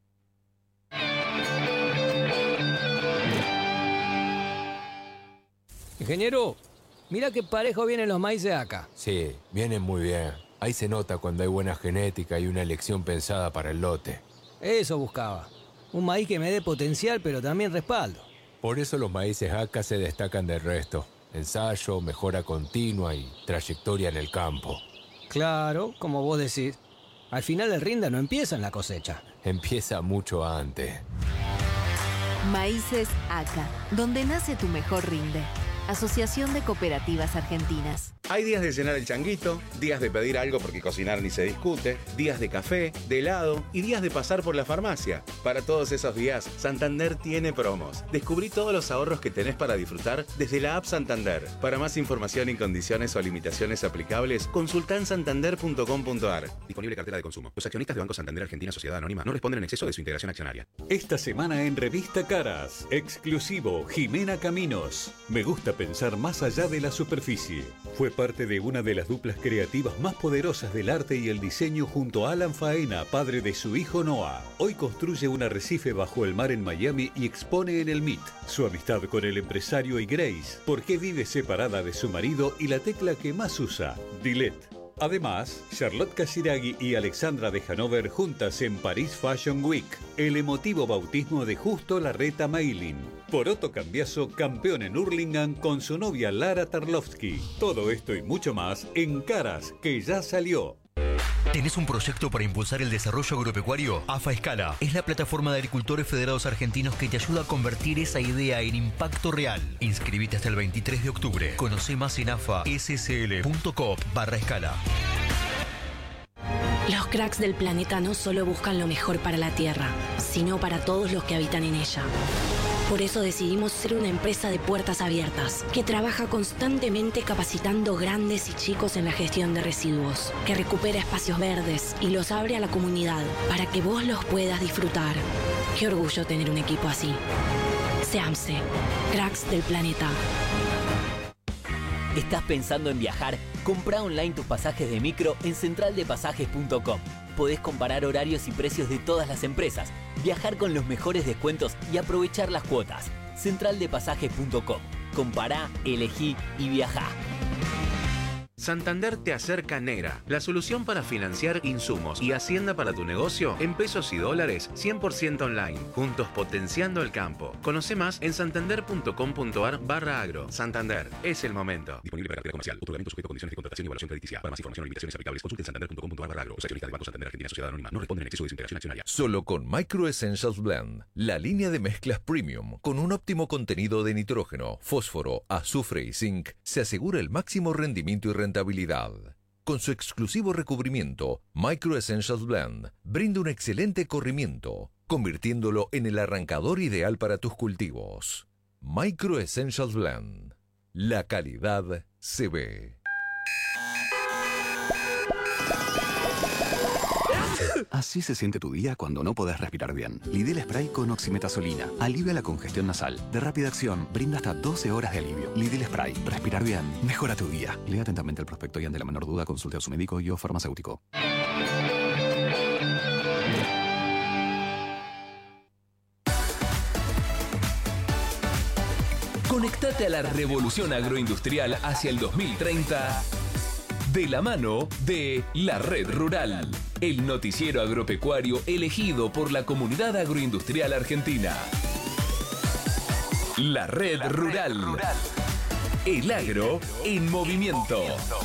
Ingeniero, mira qué parejo vienen los maíces acá. Sí, vienen muy bien. Ahí se nota cuando hay buena genética y una elección pensada para el lote. Eso buscaba. Un maíz que me dé potencial, pero también respaldo. Por eso los maíces A C A se destacan del resto. Ensayo, mejora continua y trayectoria en el campo. Claro, como vos decís. Al final el rinda no empieza en la cosecha. Empieza mucho antes. Maíces A C A, donde nace tu mejor rinde. Asociación de Cooperativas Argentinas. Hay días de llenar el changuito, días de pedir algo porque cocinar ni se discute, días de café, de helado y días de pasar por la farmacia. Para todos esos días, Santander tiene promos. Descubrí todos los ahorros que tenés para disfrutar desde la app Santander. Para más información y condiciones o limitaciones aplicables, consultá en santander punto com punto ar. Disponible cartera de consumo. Los accionistas de Banco Santander Argentina Sociedad Anónima no responden en exceso de su integración accionaria. Esta semana en Revista Caras, exclusivo Jimena Caminos. Me gusta pensar más allá de la superficie. Fue parte de una de las duplas creativas más poderosas del arte y el diseño junto a Alan Faena, padre de su hijo Noah. Hoy construye un arrecife bajo el mar en Miami y expone en el M I T su amistad con el empresario y Grace, por qué vive separada de su marido y la tecla que más usa, Delete. Además, Charlotte Casiraghi y Alexandra de Hanover juntas en Paris Fashion Week, el emotivo bautismo de Justo Larreta Maylin. Poroto Cambiaso, campeón en Hurlingham con su novia Lara Tarlovsky. Todo esto y mucho más en Caras, que ya salió. ¿Tenés un proyecto para impulsar el desarrollo agropecuario? AFA Escala es la plataforma de agricultores federados argentinos que te ayuda a convertir esa idea en impacto real. Inscribite hasta el veintitrés de octubre. Conoce más en afa s c l punto coop barra escala. Los cracks del planeta no solo buscan lo mejor para la Tierra, sino para todos los que habitan en ella. Por eso decidimos ser una empresa de puertas abiertas, que trabaja constantemente capacitando grandes y chicos en la gestión de residuos, que recupera espacios verdes y los abre a la comunidad para que vos los puedas disfrutar. Qué orgullo tener un equipo así. SEAMSE, cracks del planeta. ¿Estás pensando en viajar? Comprá online tus pasajes de micro en central de pasajes punto com. Podés comparar horarios y precios de todas las empresas, viajar con los mejores descuentos y aprovechar las cuotas. central de pasajes punto com. Compará, elegí y viajá. Santander te acerca Nera, la solución para financiar insumos y hacienda para tu negocio en pesos y dólares cien por ciento online, juntos potenciando el campo. Conoce más en santander punto com punto ar barra agro. Santander, es el momento. Disponible para cartera comercial, otorgamiento sujeto a condiciones de contratación y evaluación crediticia. Para más información o limitaciones aplicables, consulte en santander punto com punto ar barra agro. Los accionistas del Banco Santander Argentina Sociedad Anónima no responden en exceso de su integración accionaria. Solo con Micro Essentials Blend, la línea de mezclas premium con un óptimo contenido de nitrógeno, fósforo, azufre y zinc, se asegura el máximo rendimiento y rentabilidad. Con su exclusivo recubrimiento, Micro Essentials Blend brinda un excelente corrimiento, convirtiéndolo en el arrancador ideal para tus cultivos. Micro Essentials Blend. La calidad se ve. Así se siente tu día cuando no podés respirar bien. Lidl Spray con oximetazolina. Alivia la congestión nasal. De rápida acción, brinda hasta doce horas de alivio. Lidl Spray. Respirar bien. Mejora tu día. Lea atentamente el prospecto y ante la menor duda consulte a su médico y o farmacéutico. Conectate a la revolución agroindustrial hacia el dos mil treinta de la mano de La Red Rural, el noticiero agropecuario elegido por la comunidad agroindustrial argentina. La Red, la Rural. Red Rural. El agro en movimiento.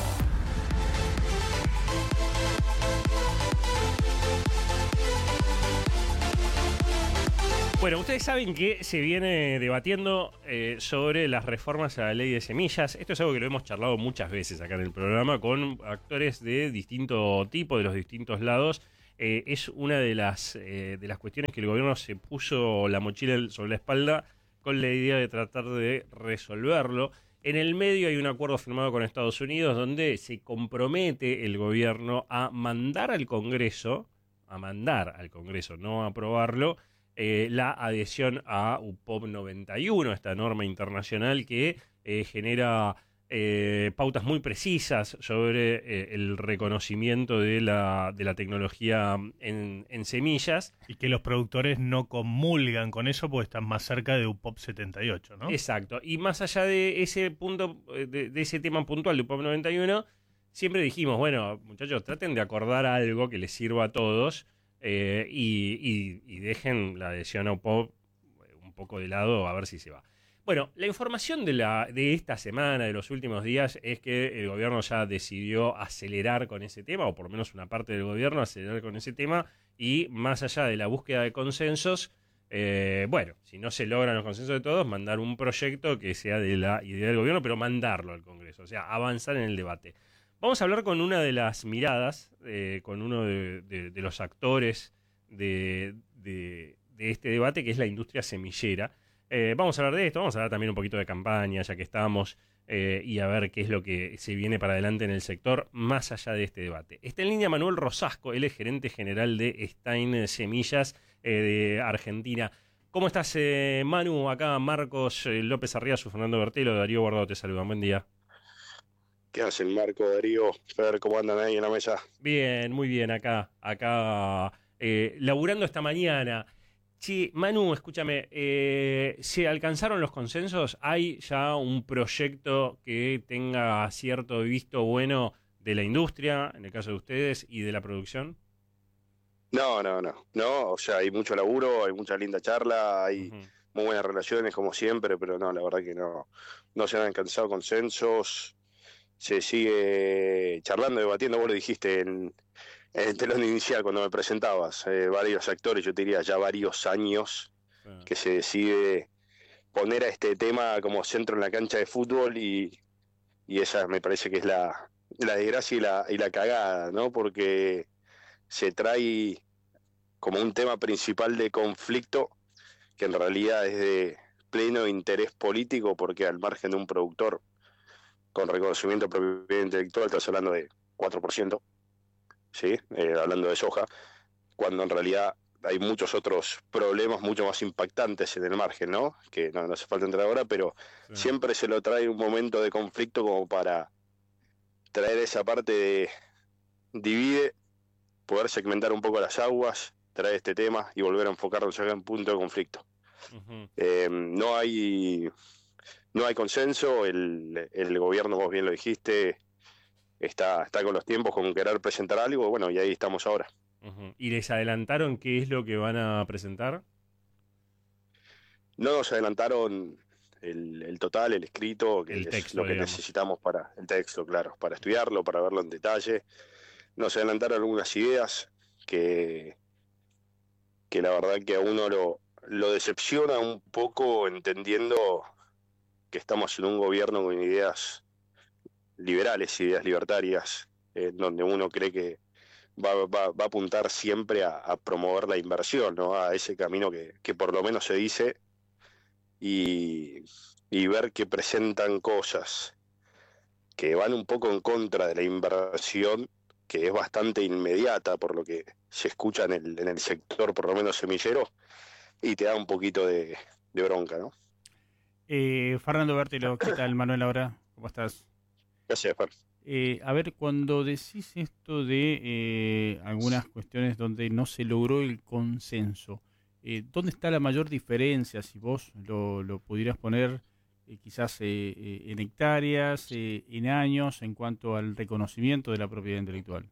Bueno, ustedes saben que se viene debatiendo eh, sobre las reformas a la ley de semillas. Esto es algo que lo hemos charlado muchas veces acá en el programa con actores de distinto tipo, de los distintos lados. Eh, es una de las, eh, de las cuestiones que el gobierno se puso la mochila sobre la espalda con la idea de tratar de resolverlo. En el medio hay un acuerdo firmado con Estados Unidos donde se compromete el gobierno a mandar al Congreso, a mandar al Congreso, no a aprobarlo, Eh, la adhesión a U P O B noventa y uno, esta norma internacional que eh, genera eh, pautas muy precisas sobre eh, el reconocimiento de la, de la tecnología en, en semillas. Y que los productores no comulgan con eso porque están más cerca de U P O B setenta y ocho, ¿no? Exacto. Y más allá de ese punto, de, de ese tema puntual de U P O B noventa y uno, siempre dijimos, bueno, muchachos, traten de acordar algo que les sirva a todos. Eh, y, y, y dejen la adhesión a U P O B un poco de lado a ver si se va. Bueno, la información de, la, de esta semana, de los últimos días, es que el gobierno ya decidió acelerar con ese tema, o por lo menos una parte del gobierno acelerar con ese tema, y más allá de la búsqueda de consensos, eh, bueno, si no se logran los consensos de todos, mandar un proyecto que sea de la idea del gobierno, pero mandarlo al Congreso, o sea, avanzar en el debate. Vamos a hablar con una de las miradas, eh, con uno de, de, de los actores de, de, de este debate, que es la industria semillera. Eh, vamos a hablar de esto, vamos a hablar también un poquito de campaña, ya que estamos, eh, y a ver qué es lo que se viene para adelante en el sector, más allá de este debate. Está en línea Manuel Rosasco, él es gerente general de Stein Semillas eh, de Argentina. ¿Cómo estás, eh, Manu? Acá Marcos eh, López Arriazu, Fernando Bertelo, Darío Guardado te saludan. Buen día. ¿Qué hacen, Marco, Darío, Fer? ¿Cómo andan ahí en la mesa? Bien, muy bien, acá, acá, eh, laburando esta mañana. Sí, Manu, escúchame, eh, ¿se alcanzaron los consensos? ¿Hay ya un proyecto que tenga cierto visto bueno de la industria, en el caso de ustedes, y de la producción? No, no, no, no, o sea, hay mucho laburo, hay mucha linda charla, hay, uh-huh. muy buenas relaciones como siempre, pero no, la verdad que no, no se han alcanzado consensos, se sigue charlando, debatiendo, vos lo dijiste en, en el telón inicial cuando me presentabas, eh, varios actores, yo te diría ya varios años que se decide poner a este tema como centro en la cancha de fútbol y, y esa me parece que es la, la desgracia y la, y la cagada, ¿no? Porque se trae como un tema principal de conflicto que en realidad es de pleno interés político, porque al margen de un productor con reconocimiento de propiedad intelectual, estás hablando de cuatro por ciento, ¿sí? Eh, hablando de soja, cuando en realidad hay muchos otros problemas mucho más impactantes en el margen, ¿no? Que no, no hace falta entrar ahora, pero sí, siempre se lo trae un momento de conflicto como para traer esa parte de divide, poder segmentar un poco las aguas, traer este tema y volver a enfocarnos acá en punto de conflicto. Uh-huh. Eh, no hay no hay consenso, el, el gobierno, vos bien lo dijiste, está, está con los tiempos, con querer presentar algo, bueno, y ahí estamos ahora. Uh-huh. ¿Y les adelantaron qué es lo que van a presentar? No nos adelantaron el, el total, el escrito, que el es texto, lo que digamos. necesitamos para el texto, claro, para estudiarlo, para verlo en detalle. Nos adelantaron algunas ideas que, que la verdad que a uno lo, lo decepciona un poco, entendiendo que estamos en un gobierno con ideas liberales, ideas libertarias, eh, donde uno cree que va, va, va a apuntar siempre a, a promover la inversión, ¿no? A ese camino que, que por lo menos se dice, y, y ver que presentan cosas que van un poco en contra de la inversión, que es bastante inmediata por lo que se escucha en el, en el sector, por lo menos semillero, y te da un poquito de, de bronca, ¿no? Eh, Fernando Bertelo, ¿qué tal? Manuel, ahora, ¿cómo estás? Gracias, Fer. Eh, a ver, cuando decís esto de eh, algunas cuestiones donde no se logró el consenso, eh, ¿dónde está la mayor diferencia? Si vos lo, lo pudieras poner eh, quizás eh, eh, en hectáreas, eh, en años, en cuanto al reconocimiento de la propiedad intelectual.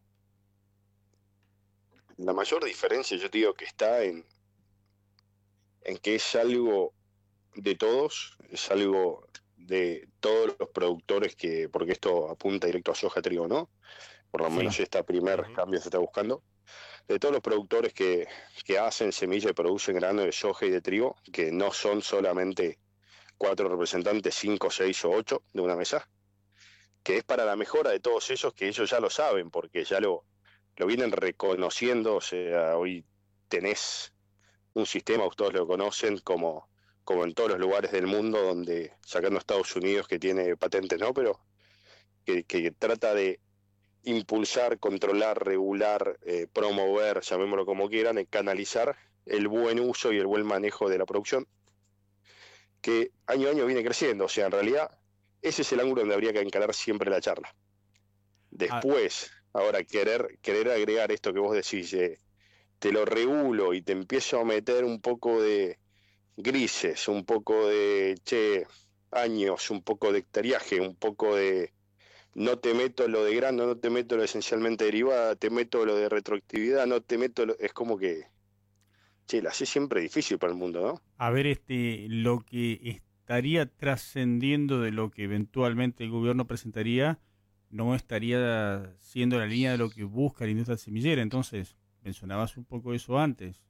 La mayor diferencia, yo te digo, que está en, en que es algo de todos, es algo de todos los productores, que porque esto apunta directo a soja, trigo, ¿no? Por lo sí. menos este primer uh-huh. cambio se está buscando. De todos los productores que, que hacen semilla y producen grano de soja y de trigo, que no son solamente cuatro representantes, cinco, seis o ocho de una mesa, que es para la mejora de todos esos, que ellos ya lo saben, porque ya lo, lo vienen reconociendo. O sea, hoy tenés un sistema, ustedes lo conocen, como, como en todos los lugares del mundo, donde, sacando Estados Unidos, que tiene patentes, ¿no? Pero que, que trata de impulsar, controlar, regular, eh, promover, llamémoslo como quieran, eh, canalizar el buen uso y el buen manejo de la producción, que año a año viene creciendo. O sea, en realidad, ese es el ángulo donde habría que encarar siempre la charla. Después, ah. ahora, querer, querer agregar esto que vos decís, eh, te lo regulo y te empiezo a meter un poco de grises, un poco de, che, años, un poco de hectariaje, un poco de, no te meto lo de grano, no te meto lo esencialmente derivada, te meto lo de retroactividad, no te meto lo, es como que, che, la hace siempre difícil para el mundo, ¿no? A ver, este, lo que estaría trascendiendo de lo que eventualmente el gobierno presentaría, no estaría siendo la línea de lo que busca la industria semillera. Entonces, mencionabas un poco eso antes.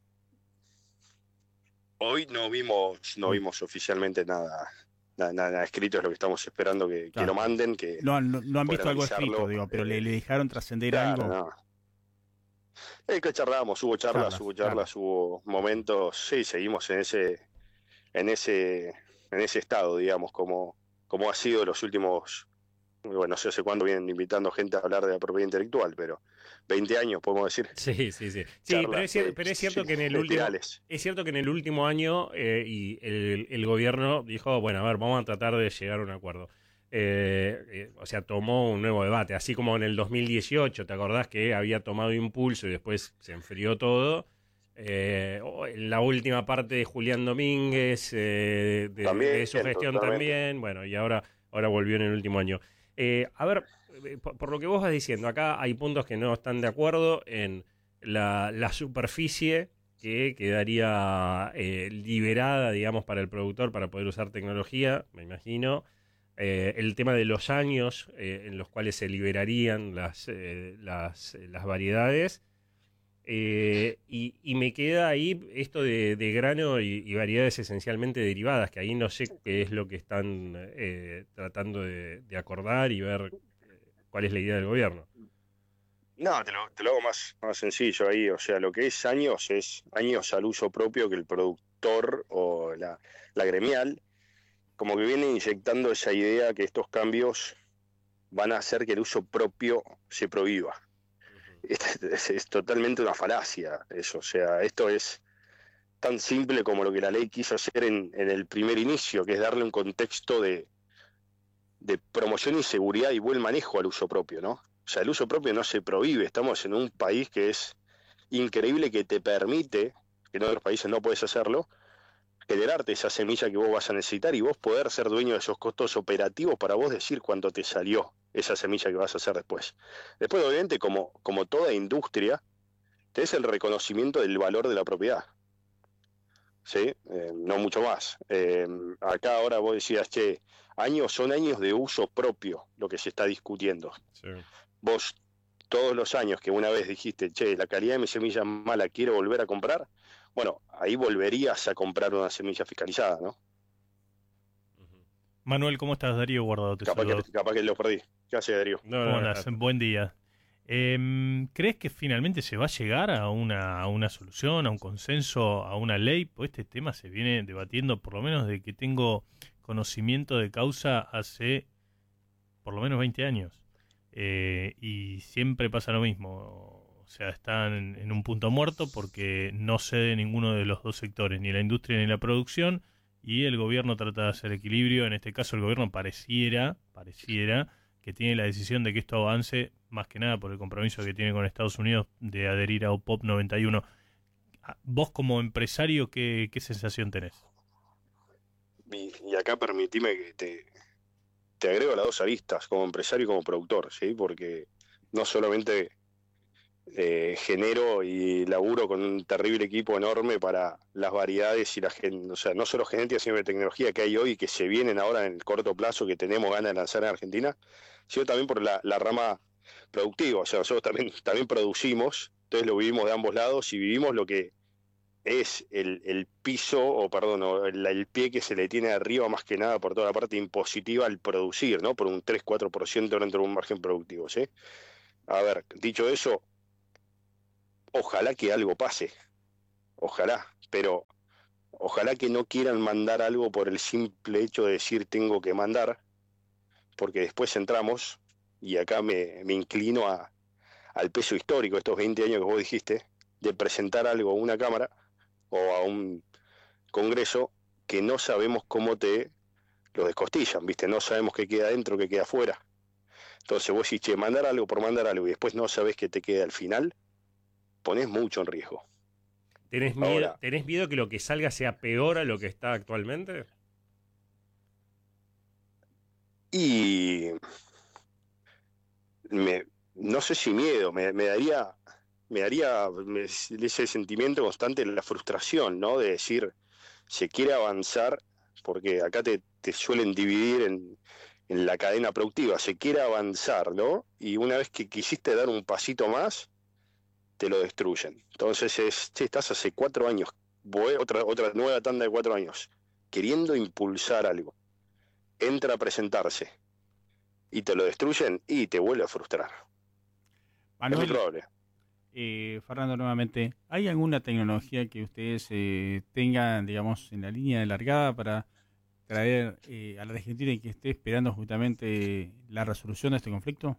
Hoy no vimos, no vimos oficialmente nada, nada, nada escrito, es lo que estamos esperando que, claro. que lo manden. Que no, no, no han visto algo escrito, digo, pero eh, le, le dejaron trascender claro, algo. No. Es que charlamos, hubo charlas, charlas hubo charlas, claro. hubo momentos, sí, seguimos en ese, en ese, en ese estado, digamos, como, como ha sido los últimos, bueno, no sé hace cuándo vienen invitando gente a hablar de la propiedad intelectual, pero veinte años podemos decir. Sí, sí, sí. Sí, pero es, cierto, pero es cierto sí, que en el último es cierto que en el último año eh, y el, el gobierno dijo, bueno, a ver, vamos a tratar de llegar a un acuerdo. Eh, eh, o sea, tomó un nuevo debate, así como en el dos mil dieciocho, ¿te acordás que había tomado impulso y después se enfrió todo? Eh, la última parte de Julián Domínguez, eh, de, también, de su gestión totalmente. también, bueno, y ahora, ahora volvió en el último año. Eh, a ver, por, por lo que vos vas diciendo, acá hay puntos que no están de acuerdo en la, la superficie que quedaría eh, liberada, digamos, para el productor para poder usar tecnología, me imagino. Eh, el tema de los años eh, en los cuales se liberarían las, eh, las, las variedades. Eh, y, y me queda ahí esto de, de grano y, y variedades esencialmente derivadas, que ahí no sé qué es lo que están eh, tratando de, de acordar y ver cuál es la idea del gobierno. No, te lo, te lo hago más, más sencillo ahí. O sea, lo que es años es años al uso propio que el productor o la, la gremial como que viene inyectando esa idea que estos cambios van a hacer que el uso propio se prohíba. Es, es, es totalmente una falacia eso. O sea, esto es tan simple como lo que la ley quiso hacer en, en el primer inicio, que es darle un contexto de, de promoción y seguridad y buen manejo al uso propio, ¿no? O sea, el uso propio no se prohíbe. Estamos en un país que es increíble, que te permite, que en otros países no puedes hacerlo, generarte esa semilla que vos vas a necesitar y vos poder ser dueño de esos costos operativos para vos decir cuánto te salió esa semilla que vas a hacer después. Después, obviamente, como, como toda industria, tenés el reconocimiento del valor de la propiedad. ¿Sí? Eh, no mucho más. Eh, acá ahora vos decías, che, años son años de uso propio lo que se está discutiendo. Sí. Vos, todos los años que una vez dijiste, che, la calidad de mi semilla es mala, quiero volver a comprar, bueno, ahí volverías a comprar una semilla fiscalizada, ¿no? Manuel, ¿cómo estás? Darío Guardado te capaz saludo. que, capaz que lo perdí. ¿Qué hace, Darío? No, ¿Cómo andás? Buen día. Eh, ¿Crees que finalmente se va a llegar a una, a una solución, a un consenso, a una ley? Pues este tema se viene debatiendo, por lo menos de que tengo conocimiento de causa, hace por lo menos veinte años. Eh, y siempre pasa lo mismo. O sea, están en, en un punto muerto porque no cede ninguno de los dos sectores, ni la industria ni la producción, y el gobierno trata de hacer equilibrio. En este caso el gobierno pareciera, pareciera que tiene la decisión de que esto avance, más que nada por el compromiso que tiene con Estados Unidos de adherir a O P O P noventa y uno. Vos como empresario, ¿qué, qué sensación tenés? Y, y acá permitime que te, te agrego las dos aristas, como empresario y como productor, ¿sí? Porque no solamente eh, genero y laburo con un terrible equipo enorme para las variedades y la gen, o sea, no solo genética, sino de tecnología que hay hoy, que se vienen ahora en el corto plazo, que tenemos ganas de lanzar en Argentina, sino también por la, la rama productiva. O sea, nosotros también, también producimos, entonces lo vivimos de ambos lados y vivimos lo que es el, el piso, o perdón, el, el pie que se le tiene arriba más que nada por toda la parte impositiva al producir, ¿no? Por un tres cuatro por ciento dentro de un margen productivo, ¿sí? A ver, dicho eso, ojalá que algo pase, ojalá, pero ojalá que no quieran mandar algo por el simple hecho de decir tengo que mandar, porque después entramos, y acá me, me inclino a, al peso histórico, estos veinte años que vos dijiste, de presentar algo a una cámara o a un congreso que no sabemos cómo te lo descostillan, ¿viste? No sabemos qué queda dentro, qué queda afuera. Entonces vos decís, che, mandar algo por mandar algo y después no sabés qué te queda al final, ponés mucho en riesgo. ¿Tenés miedo, Ahora, ¿Tenés miedo que lo que salga sea peor a lo que está actualmente? Y me, no sé si miedo, me, me daría me daría me, ese sentimiento constante de la frustración, ¿no? De decir, se quiere avanzar, porque acá te, te suelen dividir en, en la cadena productiva, se quiere avanzar, ¿no? Y una vez que quisiste dar un pasito más, te lo destruyen. Entonces es, che, estás hace cuatro años, otra, otra nueva tanda de cuatro años, queriendo impulsar algo, entra a presentarse y te lo destruyen y te vuelve a frustrar. Manuel, es muy probable. Eh, Fernando, nuevamente, ¿hay alguna tecnología que ustedes eh, tengan, digamos, en la línea de largada para traer eh, a la Argentina y que esté esperando justamente la resolución de este conflicto?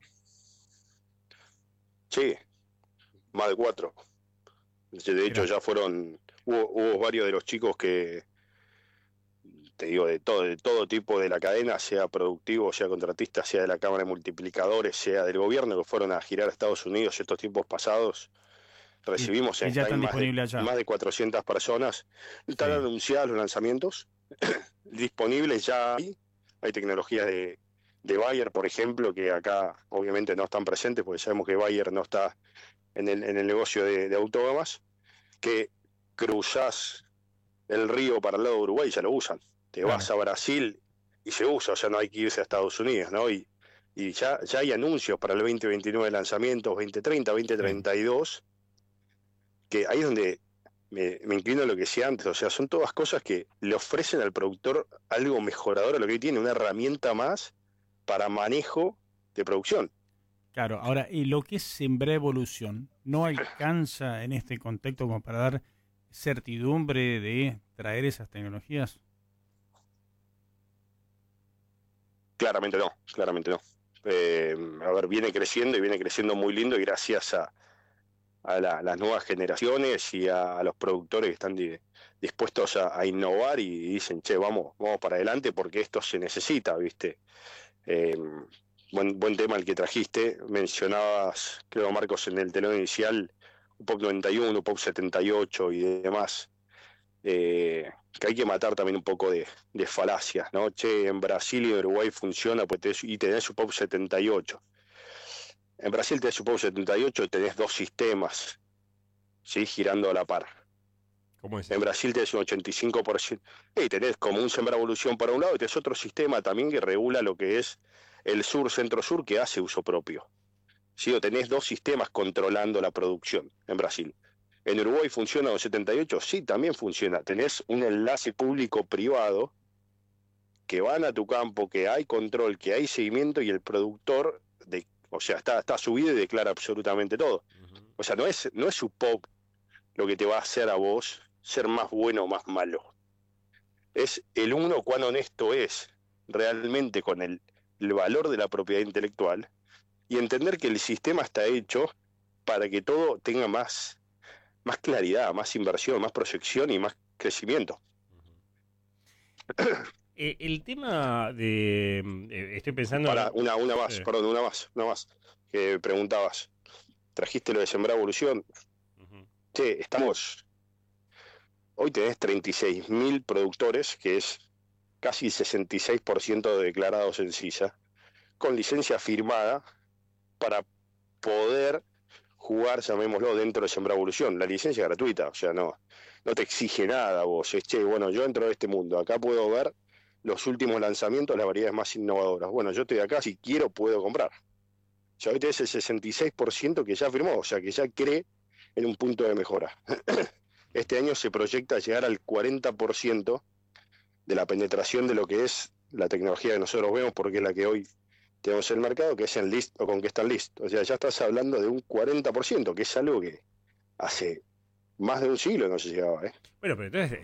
Sí, más de cuatro. De hecho, ya fueron, hubo, hubo varios de los chicos que, te digo, de todo, de todo tipo de la cadena, sea productivo, sea contratista, sea de la Cámara de Multiplicadores, sea del gobierno, que fueron a girar a Estados Unidos estos tiempos pasados. Recibimos y, en y ya están más, disponibles de, allá. más de cuatrocientas personas. Están sí. anunciados los lanzamientos, disponibles ya hay. Hay tecnologías de, de Bayer, por ejemplo, que acá obviamente no están presentes, porque sabemos que Bayer no está en el, en el negocio de, de autónomas, que cruzás el río para el lado de Uruguay, ya lo usan. Te Claro. vas a Brasil y se usa, o sea, no hay que irse a Estados Unidos, ¿no? Y, y ya, ya hay anuncios para el veinte veintinueve de lanzamientos, veinte treinta, veinte treinta y dos, que ahí es donde me, me inclino a lo que decía antes, o sea, son todas cosas que le ofrecen al productor algo mejorador a lo que hoy tiene, una herramienta más para manejo de producción. Claro, ahora, y lo que es Sembrá Evolución, ¿no alcanza en este contexto como para dar certidumbre de traer esas tecnologías? Claramente no, claramente no. Eh, a ver, viene creciendo y viene creciendo muy lindo y gracias a, a la- las nuevas generaciones y a, a los productores que están di- dispuestos a, a innovar y dicen, che, vamos, vamos para adelante porque esto se necesita, ¿viste? Eh, buen, buen tema el que trajiste. Mencionabas, creo, Marcos, en el telón inicial, un P O C noventa y uno, un P O C setenta y ocho y demás. Eh, que hay que matar también un poco de, de falacias, ¿no? Che, en Brasil y en Uruguay funciona pues tenés- y tenés su P O C setenta y ocho. En Brasil tenés su P O C setenta y ocho, tenés dos sistemas, ¿sí? Girando a la par. ¿Cómo es? En Brasil tenés un ochenta y cinco por ciento. Y tenés como un Sembrá Evolución para un lado y tenés otro sistema también que regula lo que es el sur, centro-sur, que hace uso propio. ¿Sí? O tenés dos sistemas controlando la producción en Brasil. ¿En Uruguay funciona con setenta y ocho? Sí, también funciona. Tenés un enlace público-privado que van a tu campo, que hay control, que hay seguimiento y el productor, de, o sea, está, está subido y declara absolutamente todo. O sea, no es, no es su P O C lo que te va a hacer a vos ser más bueno o más malo. Es el uno cuán honesto es realmente con el, el valor de la propiedad intelectual y entender que el sistema está hecho para que todo tenga más, más claridad, más inversión, más proyección y más crecimiento. Eh, el tema de... eh, estoy pensando... Para, una, una más, Sí. perdón, una más, una más, que preguntabas. Trajiste lo de Sembrá Evolución. Che, estamos... Hoy tenés treinta y seis mil productores, que es casi sesenta y seis por ciento de declarados en CISA, con licencia firmada para poder jugar, llamémoslo, dentro de Sembrá Evolución. La licencia es gratuita, o sea, no, no te exige nada vos. Es, che, bueno, yo entro de este mundo, acá puedo ver los últimos lanzamientos, las variedades más innovadoras. Bueno, yo estoy acá, si quiero puedo comprar. O sea, hoy tenés el sesenta y seis por ciento que ya firmó, o sea, que ya cree en un punto de mejora. Este año se proyecta llegar al cuarenta por ciento de la penetración de lo que es la tecnología que nosotros vemos, porque es la que hoy tenemos en el mercado, que es en list o con que está en list. O sea, ya estás hablando de un cuarenta por ciento, que es algo que hace más de un siglo no se llegaba, ¿eh? Bueno, pero entonces